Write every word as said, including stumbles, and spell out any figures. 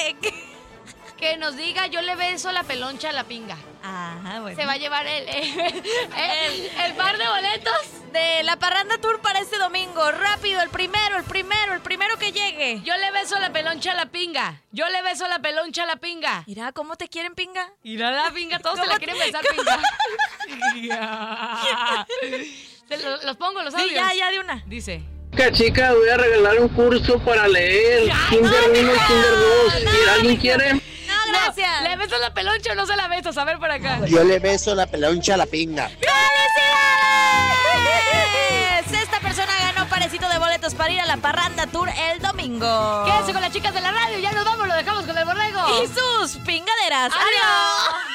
¿Qué, qué? Que nos diga, yo le beso la peloncha a la pinga. Ajá, bueno. Se va a llevar el, el, el, el par de boletos de la Parranda Tour para este domingo. Rápido, el primero, el primero, el primero que llegue. Yo le beso la peloncha a la pinga. Yo le beso la peloncha a la pinga. Mira, ¿cómo te quieren, pinga? Mira la pinga, todos se la quieren besar, pinga. Se lo- los pongo los audios. Sí, ya, ya de una. Dice. Chica, chica, voy a regalar un curso para leer. Kinder uno y Kinder dos. ¿Y alguien quiere? No, gracias. ¿Le besas la peloncha o no se la besas? A ver por acá. Yo le beso la peloncha a la pinga. ¡Felicidades! Esta persona ganó parecito de boletos para ir a la Parranda Tour el domingo. Quédense con las chicas de la radio. Ya nos vamos, lo dejamos con el borrego. Y sus pingaderas. ¡Adiós! ¡Adiós!